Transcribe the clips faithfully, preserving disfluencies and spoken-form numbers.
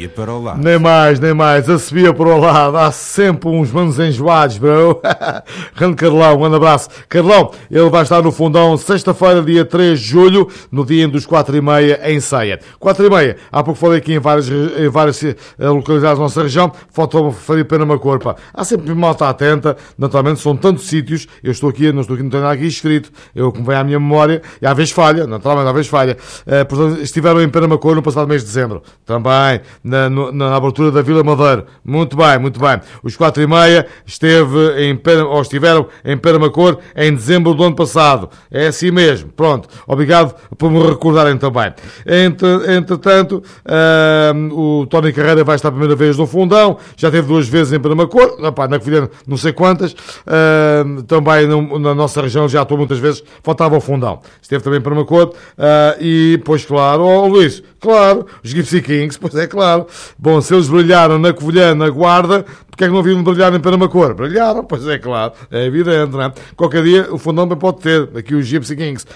subia para o lado. Nem mais, nem mais. A subia para o lado. Há sempre uns manos enjoados, bro. Grande Carlão, um grande abraço. Carlão, ele vai estar no Fundão sexta-feira, dia três de julho, no dia dos quatro e meia, em Ceia. quatro e meia. Há pouco falei aqui em várias, em várias localidades da nossa região. Faltou-me referir Pena Macor, pá. Há sempre malta atenta. Naturalmente, são tantos sítios. Eu estou aqui, não estou aqui, não tenho nada aqui escrito. Eu, como vem à minha memória, e às vezes falha, naturalmente, às vezes falha. Uh, portanto, estiveram em Pena Macor no passado mês de dezembro. Também, na, no, na abertura da Vila Madeira. Muito bem, muito bem. Os quatro e meia esteve em Pena, ou estiveram em Pena Macor em dezembro do ano passado. É assim mesmo. Pronto. Obrigado por me recordarem também. Entre, entretanto, uh, o Tony Carreira vai estar a primeira vez no Fundão. Já teve duas vezes em Pena Macor. Opa, na Covilhã, não sei quantas. Uh, também no, na nossa região já atuou muitas vezes. Faltava o Fundão. Esteve também em Pena Macor. Uh, e, pois, claro, oh, Luís, claro, os Gypsy Kings, pois é, claro. Bom, se eles brilharam na Covilhã, na Guarda, porque é que não haviam de brilhar em Pena Macor? Brilharam, pois é, claro, é evidente, não é? Qualquer dia o Fundão bem pode ter, aqui os Gypsy Kings.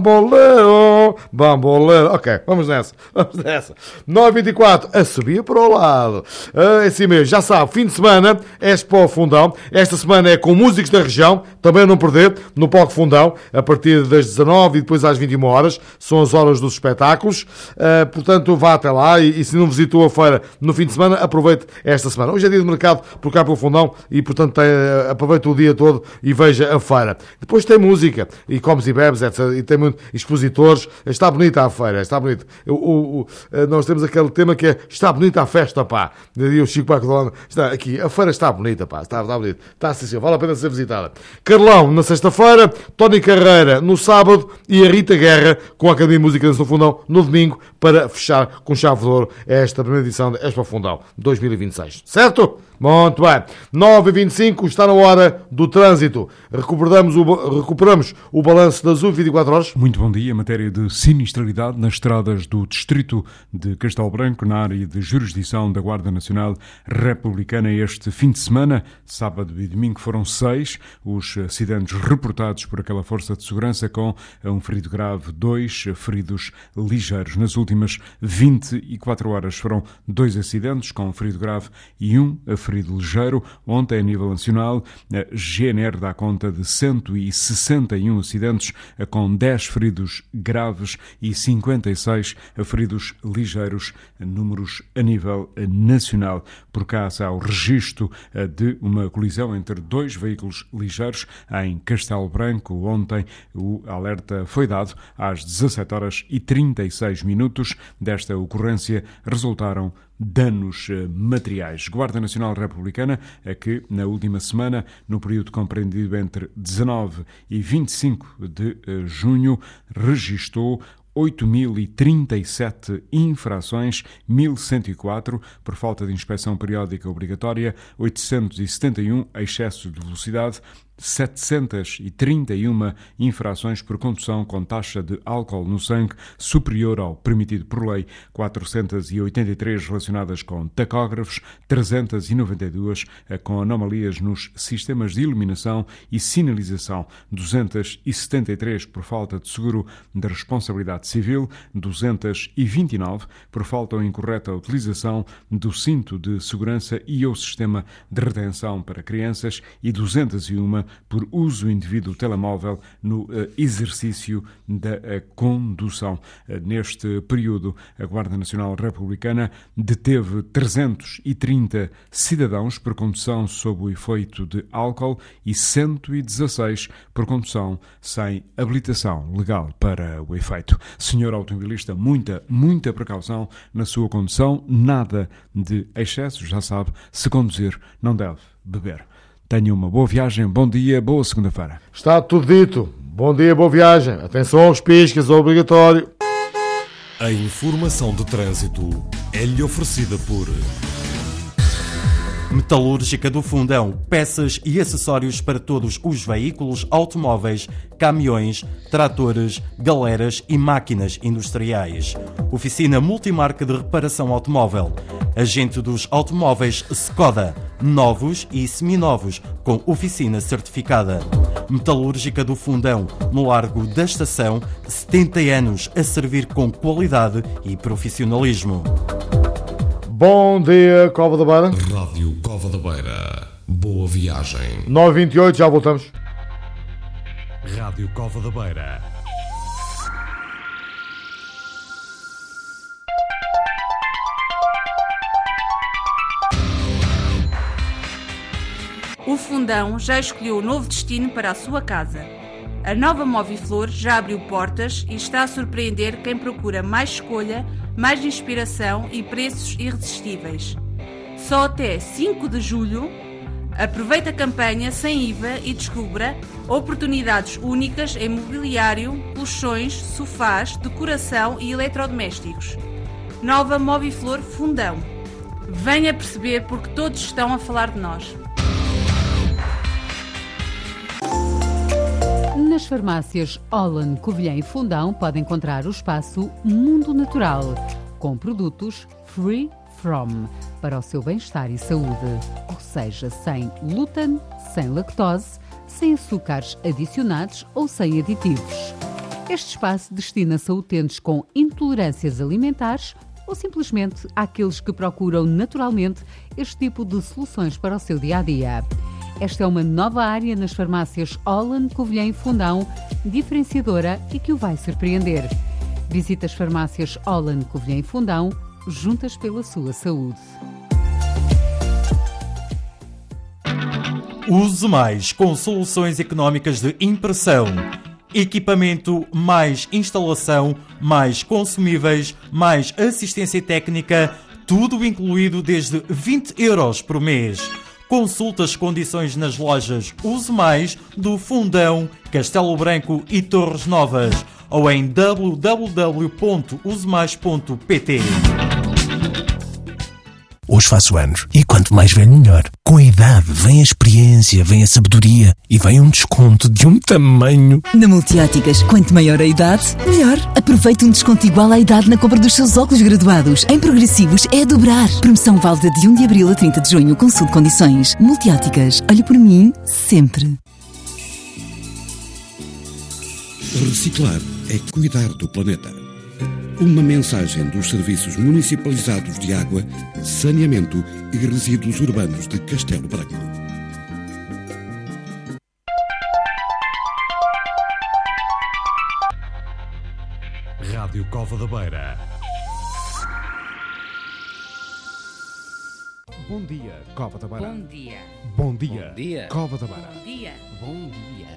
Bamboleo, bamboleo. Ok, vamos nessa, vamos nessa. nove e vinte e quatro, a subir para o lado. É assim mesmo, já sabe, fim de semana, é para o Fundão. Esta semana é com músicos da região, também a não perder, no Palco Fundão, a partir das dezanove e depois às vinte e uma horas, são as horas dos espetáculos. Uh, portanto, vá até lá e, e se não visitou a feira no fim de semana, aproveite esta semana. Hoje é dia de mercado por cá pelo Fundão e, portanto, tem, uh, aproveite o dia todo e veja a feira. Depois tem música e comes e bebes, etcétera. E tem muito expositores. Está bonita a feira, está bonita. O, o, o, nós temos aquele tema que é está bonita a festa, pá. E o Chico Bacodolano está aqui. A feira está bonita, pá. Está, está bonita. Está assim, vale a pena ser visitada. Carlão na sexta-feira, Tony Carreira no sábado e a Rita Guerra com a Academia de Música no Fundão no domingo para fechar com chave de ouro esta primeira edição de Expo Fundão dois mil e vinte e seis. Certo? Muito bem. nove e vinte e cinco, está na hora do trânsito. Recuperamos o, recuperamos o balanço das vinte e quatro horas. Muito bom dia. Matéria de sinistralidade nas estradas do distrito de Castelo Branco, na área de jurisdição da Guarda Nacional Republicana. Este fim de semana, sábado e domingo, foram seis os acidentes reportados por aquela força de segurança, com um ferido grave, dois feridos ligeiros. Nas últimas vinte e quatro horas foram dois acidentes com um ferido grave e um ferido ligeiro. Ontem, a nível nacional, a G N R dá conta de cento e sessenta e um acidentes com dez feridos graves e cinquenta e seis feridos ligeiros, números a nível nacional. Por cá há o registro de uma colisão entre dois veículos ligeiros em Castelo Branco. Ontem o alerta foi dado às dezassete horas e trinta e seis minutos. Desta ocorrência resultaram danos materiais. Guarda Nacional Republicana, a que na última semana, no período compreendido entre dezanove e vinte e cinco de junho, registou oito mil e trinta e sete infrações, mil cento e quatro por falta de inspeção periódica obrigatória, oitocentos e setenta e um excesso de velocidade, setecentos e trinta e uma infrações por condução com taxa de álcool no sangue superior ao permitido por lei, quatrocentos e oitenta e três relacionadas com tacógrafos, trezentos e noventa e dois com anomalias nos sistemas de iluminação e sinalização, duzentos e setenta e três por falta de seguro de responsabilidade civil, duzentos e vinte e nove por falta ou incorreta utilização do cinto de segurança e ou sistema de retenção para crianças e duzentos e um por uso indevido do telemóvel no uh, exercício da uh, condução. Uh, neste período, a Guarda Nacional Republicana deteve trezentos e trinta cidadãos por condução sob o efeito de álcool e cento e dezasseis por condução sem habilitação legal para o efeito. Senhor automobilista, muita, muita precaução na sua condução, nada de excesso, já sabe, se conduzir não deve beber. Tenha uma boa viagem, bom dia, boa segunda-feira. Está tudo dito. Bom dia, boa viagem. Atenção aos piscas, é obrigatório. A informação de trânsito é-lhe oferecida por Metalúrgica do Fundão, peças e acessórios para todos os veículos, automóveis, caminhões, tratores, galeras e máquinas industriais. Oficina multimarca de reparação automóvel. Agente dos automóveis Skoda, novos e seminovos, com oficina certificada. Metalúrgica do Fundão, no Largo da Estação, setenta anos a servir com qualidade e profissionalismo. Bom dia, Cova da Beira. Rádio Cova da Beira. Boa viagem. nove e vinte e oito, já voltamos. Rádio Cova da Beira. O Fundão já escolheu o novo destino para a sua casa. A nova Moviflor já abriu portas e está a surpreender quem procura mais escolha, mais inspiração e preços irresistíveis. Só até cinco de julho, aproveite a campanha sem I V A e descubra oportunidades únicas em mobiliário, colchões, sofás, decoração e eletrodomésticos. Nova Moviflor Fundão. Venha perceber porque todos estão a falar de nós. Nas farmácias Holland, Covilhã e Fundão pode encontrar o espaço Mundo Natural, com produtos Free From, para o seu bem-estar e saúde. Ou seja, sem glúten, sem lactose, sem açúcares adicionados ou sem aditivos. Este espaço destina-se a utentes com intolerâncias alimentares ou simplesmente àqueles que procuram naturalmente este tipo de soluções para o seu dia-a-dia. Esta é uma nova área nas farmácias Holland, Covilhã e Fundão, diferenciadora e que o vai surpreender. Visite as farmácias Holland, Covilhã e Fundão, juntas pela sua saúde. Use mais com soluções económicas de impressão. Equipamento, mais instalação, mais consumíveis, mais assistência técnica, tudo incluído desde vinte euros por mês. Consulte as condições nas lojas Use Mais do Fundão, Castelo Branco e Torres Novas ou em w w w ponto use mais ponto p t. Hoje faço anos e quanto mais velho melhor. Com a idade vem a experiência, vem a sabedoria e vem um desconto de um tamanho. Na Multióticas, quanto maior a idade, melhor. Aproveite um desconto igual à idade na compra dos seus óculos graduados. Em progressivos é a dobrar. Promoção válida de um de abril a trinta de junho. Consulte condições. Multióticas, olhe por mim sempre. Reciclar é cuidar do planeta. Uma mensagem dos Serviços Municipalizados de Água, Saneamento e Resíduos Urbanos de Castelo Branco. Rádio Cova da Beira. Bom dia, Cova da Beira. Bom dia. Bom dia, Bom dia. Cova da Beira. Bom dia. Bom dia.